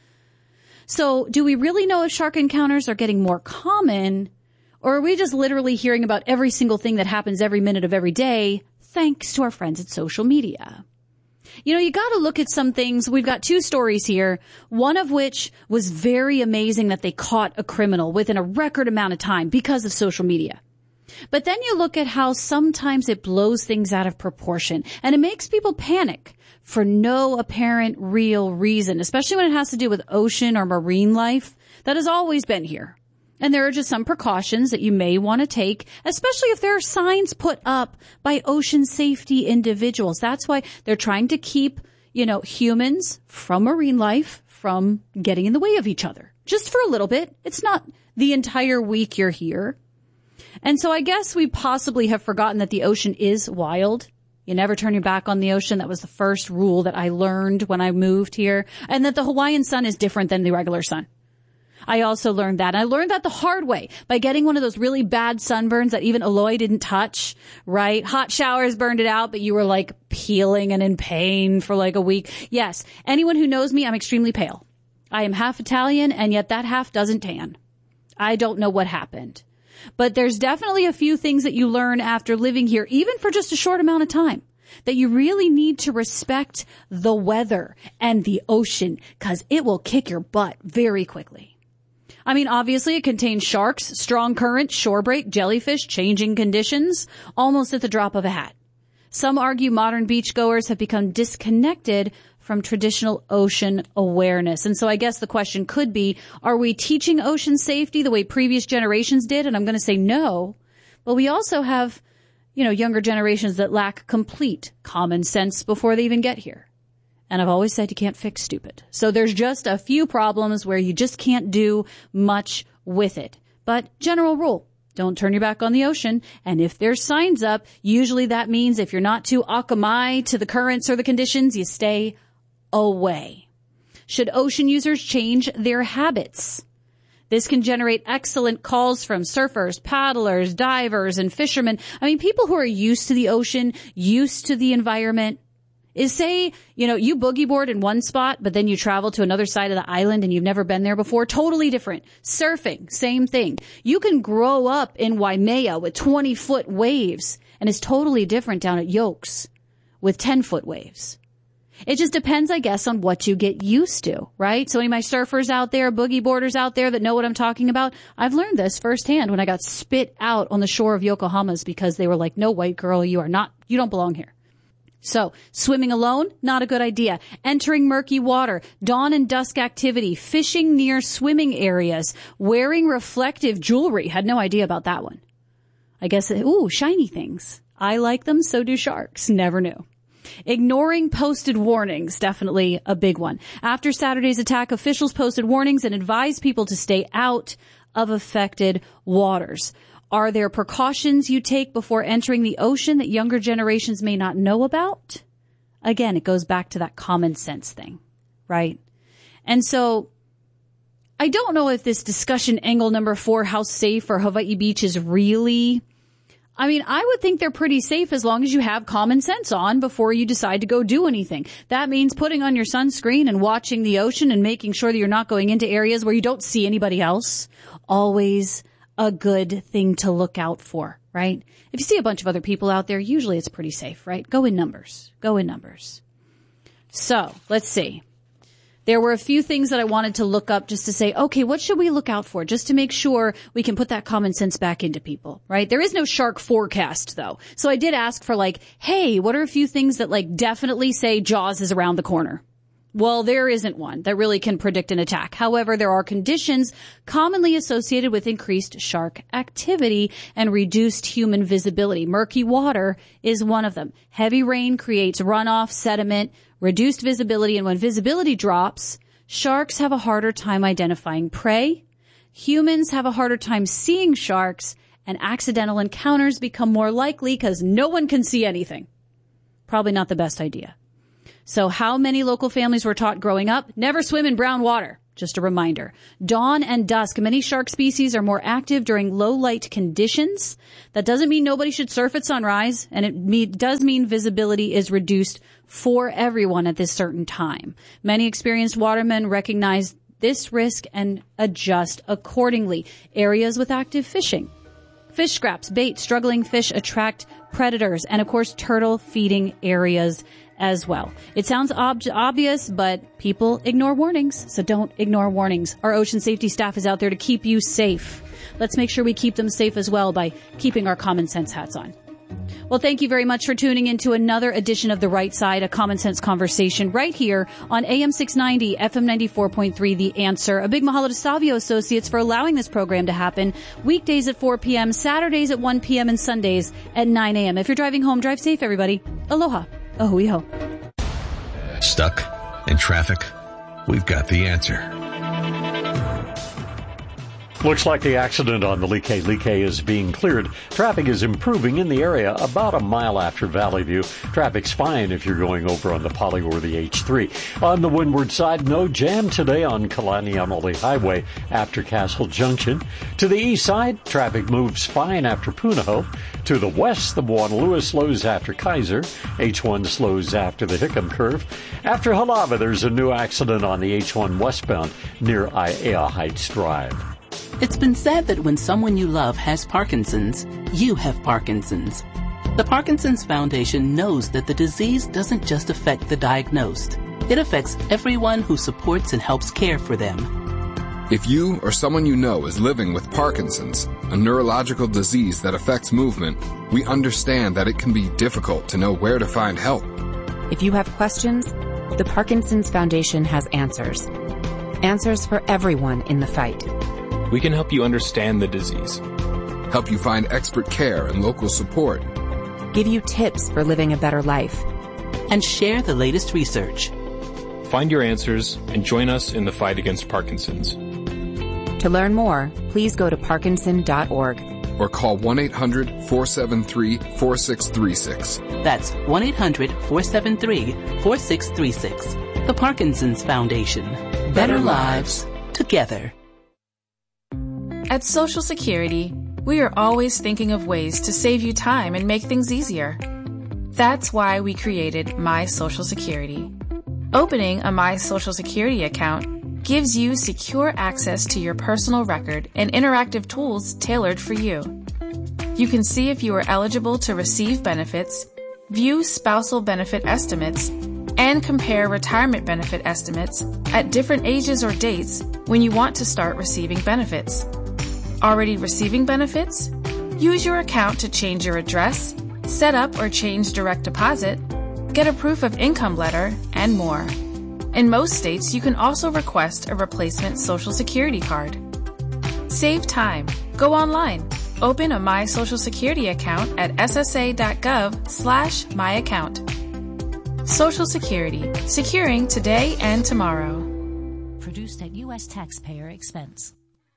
So do we really know if shark encounters are getting more common, or are we just literally hearing about every single thing that happens every minute of every day thanks to our friends at social media? You know, you got to look at some things. We've got two stories here, one of which was very amazing that they caught a criminal within a record amount of time because of social media. But then you look at how sometimes it blows things out of proportion and it makes people panic for no apparent real reason, especially when it has to do with ocean or marine life that has always been here. And there are just some precautions that you may want to take, especially if there are signs put up by ocean safety individuals. That's why they're trying to keep, you know, humans from marine life from getting in the way of each other. Just for a little bit. It's not the entire week you're here. And so I guess we possibly have forgotten that the ocean is wild. You never turn your back on the ocean. That was the first rule that I learned when I moved here. And that the Hawaiian sun is different than the regular sun. I also learned that. I learned that the hard way by getting one of those really bad sunburns that even Eloy didn't touch, right? Hot showers burned it out, but you were like peeling and in pain for like a week. Yes. Anyone who knows me, I'm extremely pale. I am half Italian, and yet that half doesn't tan. I don't know what happened. But there's definitely a few things that you learn after living here, even for just a short amount of time, that you really need to respect the weather and the ocean, because it will kick your butt very quickly. I mean, obviously it contains sharks, strong currents, shore break, jellyfish, changing conditions, almost at the drop of a hat. Some argue modern beachgoers have become disconnected from traditional ocean awareness. And so I guess the question could be, are we teaching ocean safety the way previous generations did? And I'm going to say no. But we also have, you know, younger generations that lack complete common sense before they even get here. And I've always said you can't fix stupid. So there's just a few problems where you just can't do much with it. But general rule, don't turn your back on the ocean. And if there's signs up, usually that means if you're not too akamai to the currents or the conditions, you stay away. Should ocean users change their habits? This can generate excellent calls from surfers, paddlers, divers, and fishermen. I mean, people who are used to the ocean, used to the environment. Is say, you know, you boogie board in one spot, but then you travel to another side of the island and you've never been there before. Totally different. Surfing, same thing. You can grow up in Waimea with twenty foot waves, and it's totally different down at Yokes with ten foot waves. It just depends, I guess, on what you get used to, right? So any of my surfers out there, boogie boarders out there that know what I'm talking about, I've learned this firsthand when I got spit out on the shore of Yokohama's because they were like, no, white girl, you are not, you don't belong here. So, swimming alone, not a good idea. Entering murky water, dawn and dusk activity, fishing near swimming areas, wearing reflective jewelry. Had no idea about that one. I guess, ooh, shiny things. I like them, so do sharks. Never knew. Ignoring posted warnings, definitely a big one. After Saturday's attack, officials posted warnings and advised people to stay out of affected waters. Are there precautions you take before entering the ocean that younger generations may not know about? Again, it goes back to that common sense thing, right? And so I don't know if this discussion angle number four, how safe are Hawaii beaches really? I mean, I would think they're pretty safe as long as you have common sense on before you decide to go do anything. That means putting on your sunscreen and watching the ocean and making sure that you're not going into areas where you don't see anybody else. Always a good thing to look out for, right? If you see a bunch of other people out there, usually it's pretty safe, right? Go in numbers. Go in numbers. So, let's see. There were a few things that I wanted to look up just to say, okay, what should we look out for? Just to make sure we can put that common sense back into people, right? There is no shark forecast, though. So I did ask for like, hey, what are a few things that like definitely say Jaws is around the corner? Well, there isn't one that really can predict an attack. However, there are conditions commonly associated with increased shark activity and reduced human visibility. Murky water is one of them. Heavy rain creates runoff, sediment, reduced visibility, and when visibility drops, sharks have a harder time identifying prey. Humans have a harder time seeing sharks, and accidental encounters become more likely because no one can see anything. Probably not the best idea. So how many local families were taught growing up? Never swim in brown water. Just a reminder. Dawn and dusk, many shark species are more active during low light conditions. That doesn't mean nobody should surf at sunrise, and it me- does mean visibility is reduced for everyone at this certain time. Many experienced watermen recognize this risk and adjust accordingly. Areas with active fishing. Fish scraps, bait, struggling fish attract predators, and of course turtle feeding areas as well. It sounds ob- obvious, but people ignore warnings, so don't ignore warnings. Our ocean safety staff is out there to keep you safe. Let's make sure we keep them safe as well by keeping our common sense hats on. Well, thank you very much for tuning in to another edition of The Right Side, a common sense conversation right here on A M six ninety, F M ninety-four point three, The Answer. A big mahalo to Savio Associates for allowing this program to happen weekdays at four p.m., Saturdays at one p.m., and Sundays at nine a.m. If you're driving home, drive safe, everybody. Aloha. Ahui ho. Stuck in traffic? We've got the answer. Looks like the accident on the Lee-Kay. Lee-Kay is being cleared. Traffic is improving in the area about a mile after Valley View. Traffic's fine if you're going over on the Poly or the H three. On the windward side, no jam today on Kalanianoli Highway after Castle Junction. To the east side, traffic moves fine after Punahou. To the west, the Buona slows after Kaiser. H one slows after the Hickam Curve. After Halava, there's a new accident on the H one westbound near Aiea Heights Drive. It's been said that when someone you love has Parkinson's, you have Parkinson's. The Parkinson's Foundation knows that the disease doesn't just affect the diagnosed. It affects everyone who supports and helps care for them. If you or someone you know is living with Parkinson's, a neurological disease that affects movement, we understand that it can be difficult to know where to find help. If you have questions, the Parkinson's Foundation has answers. Answers for everyone in the fight. We can help you understand the disease, help you find expert care and local support, give you tips for living a better life, and share the latest research. Find your answers and join us in the fight against Parkinson's. To learn more, please go to parkinson dot org or call one eight hundred, four seven three, four six three six. That's one eight hundred, four seven three, four six three six. The Parkinson's Foundation. Better, Better lives together. At Social Security, we are always thinking of ways to save you time and make things easier. That's why we created My Social Security. Opening a My Social Security account gives you secure access to your personal record and interactive tools tailored for you. You can see if you are eligible to receive benefits, view spousal benefit estimates, and compare retirement benefit estimates at different ages or dates when you want to start receiving benefits. Already receiving benefits? Use your account to change your address, set up or change direct deposit, get a proof of income letter, and more. In most states, you can also request a replacement Social Security card. Save time. Go online. Open a My Social Security account at ssa.gov slash my account. Social Security. Securing today and tomorrow. Produced at U S taxpayer expense.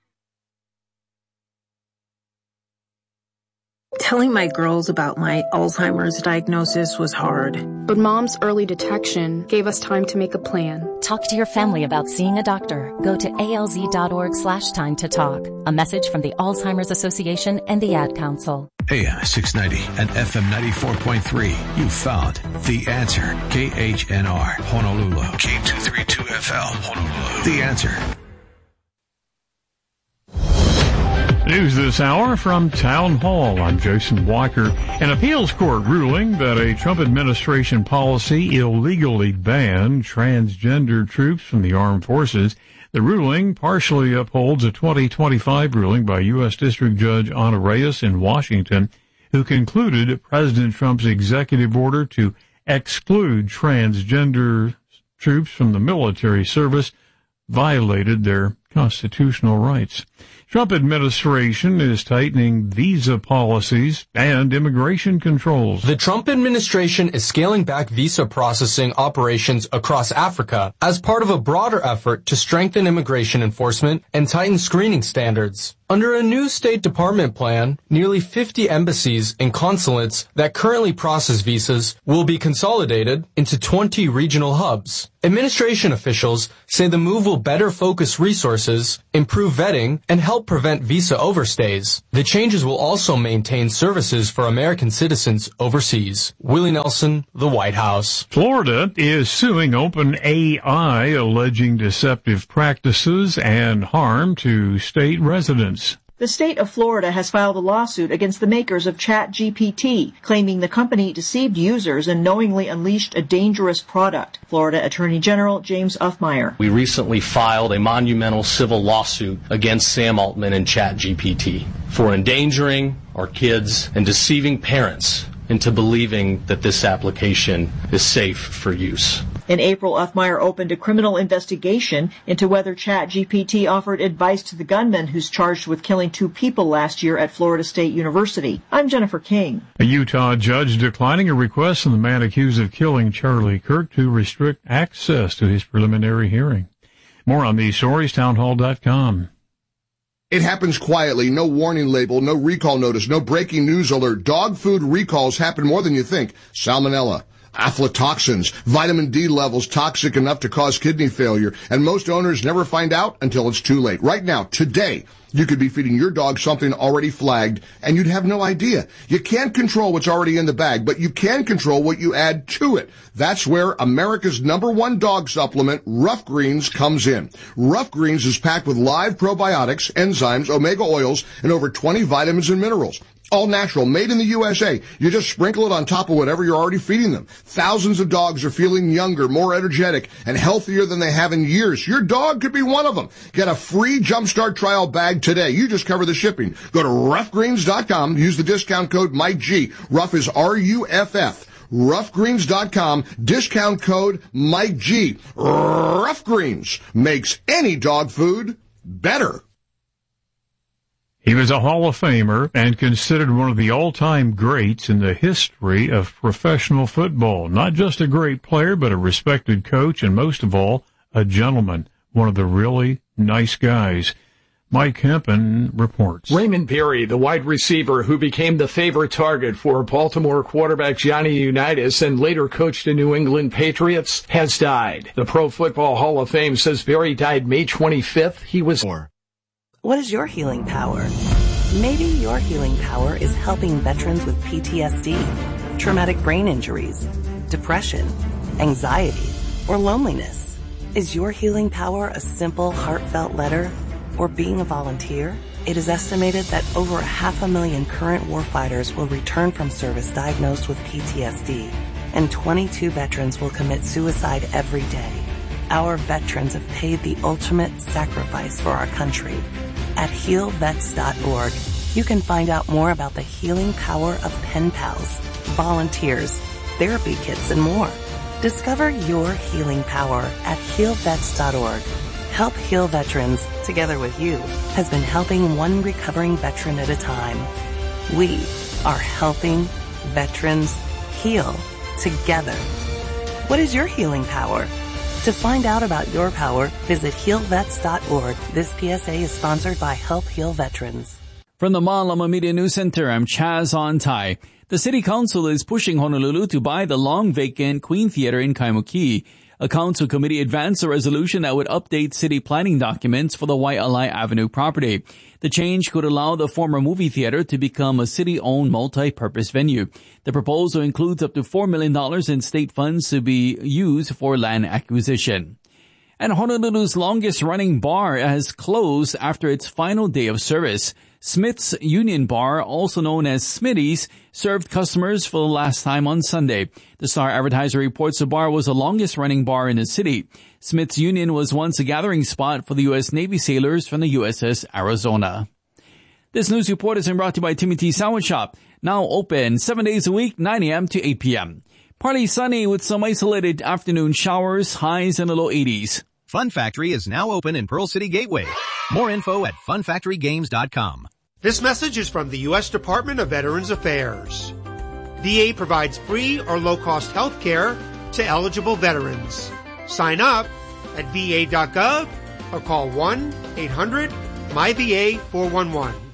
Telling my girls about my Alzheimer's diagnosis was hard. But Mom's early detection gave us time to make a plan. Talk to your family about seeing a doctor. Go to alz.org slash time to talk. A message from the Alzheimer's Association and the Ad Council. A M six ninety and F M ninety-four point three. You found The Answer. K H N R, Honolulu. K two thirty-two F L, Honolulu. The Answer. News this hour from Town Hall. I'm Jason Walker. An appeals court ruling that a Trump administration policy illegally banned transgender troops from the armed forces. The ruling partially upholds a twenty twenty-five ruling by U S District Judge Ana Reyes in Washington, who concluded President Trump's executive order to exclude transgender troops from the military service violated their constitutional rights. Trump administration is tightening visa policies and immigration controls. The Trump administration is scaling back visa processing operations across Africa as part of a broader effort to strengthen immigration enforcement and tighten screening standards. Under a new State Department plan, nearly fifty embassies and consulates that currently process visas will be consolidated into twenty regional hubs. Administration officials say the move will better focus resources, improve vetting, and help prevent visa overstays. The changes will also maintain services for American citizens overseas. Willie Nelson, the White House. Florida is suing OpenAI, alleging deceptive practices and harm to state residents. The state of Florida has filed a lawsuit against the makers of ChatGPT, claiming the company deceived users and knowingly unleashed a dangerous product. Florida Attorney General James Uffmeyer. We recently filed a monumental civil lawsuit against Sam Altman and ChatGPT for endangering our kids and deceiving parents into believing that this application is safe for use. In April, Uffmeyer opened a criminal investigation into whether ChatGPT offered advice to the gunman who's charged with killing two people last year at Florida State University. I'm Jennifer King. A Utah judge declining a request from the man accused of killing Charlie Kirk to restrict access to his preliminary hearing. More on these stories, townhall dot com. It happens quietly, no warning label, no recall notice, no breaking news alert. Dog food recalls happen more than you think. Salmonella, aflatoxins, vitamin D levels toxic enough to cause kidney failure, and most owners never find out until it's too late. Right now, today, you could be feeding your dog something already flagged, and you'd have no idea. You can't control what's already in the bag, but you can control what you add to it. That's where America's number one dog supplement, Rough Greens, comes in. Rough Greens is packed with live probiotics, enzymes, omega oils, and over twenty vitamins and minerals. All natural, made in the U S A. You just sprinkle it on top of whatever you're already feeding them. Thousands of dogs are feeling younger, more energetic, and healthier than they have in years. Your dog could be one of them. Get a free Jumpstart trial bag today. You just cover the shipping. Go to rough greens dot com. Use the discount code Mike G. Rough is R U F F. rough greens dot com. Discount code Mike G. Rough Greens makes any dog food better. He was a Hall of Famer and considered one of the all-time greats in the history of professional football. Not just a great player, but a respected coach, and most of all, a gentleman, one of the really nice guys. Mike Hempen reports. Raymond Berry, the wide receiver who became the favorite target for Baltimore quarterback Johnny Unitas and later coached the New England Patriots, has died. The Pro Football Hall of Fame says Berry died May twenty-fifth. He was four. What is your healing power? Maybe your healing power is helping veterans with P T S D, traumatic brain injuries, depression, anxiety, or loneliness. Is your healing power a simple, heartfelt letter or being a volunteer? It is estimated that over half a million current warfighters will return from service diagnosed with P T S D, and twenty-two veterans will commit suicide every day. Our veterans have paid the ultimate sacrifice for our country. At heal vets dot org, you can find out more about the healing power of pen pals, volunteers, therapy kits, and more. Discover your healing power at heal vets dot org. Help Heal Veterans, together with you, has been helping one recovering veteran at a time. We are helping veterans heal together. What is your healing power? To find out about your power, visit heal vets dot org. This P S A is sponsored by Help Heal Veterans. From the Malama Media News Center, I'm Chaz On-Tai. The City Council is pushing Honolulu to buy the long-vacant Queen Theater in Kaimuki. A council committee advanced a resolution that would update city planning documents for the Waialae Avenue property. The change could allow the former movie theater to become a city-owned multi-purpose venue. The proposal includes up to four million dollars in state funds to be used for land acquisition. And Honolulu's longest-running bar has closed after its final day of service. Smith's Union Bar, also known as Smitty's, served customers for the last time on Sunday. The Star Advertiser reports the bar was the longest-running bar in the city. Smith's Union was once a gathering spot for the U S Navy sailors from the U S S Arizona. This news report is brought to you by Timothy Sandwich Shop, now open seven days a week, nine a.m. to eight p.m. Partly sunny with some isolated afternoon showers, highs in the low eighties. Fun Factory is now open in Pearl City Gateway. More info at fun factory games dot com. This message is from the U S Department of Veterans Affairs. V A provides free or low-cost health care to eligible veterans. Sign up at V A dot gov or call one eight hundred M Y V A four one one.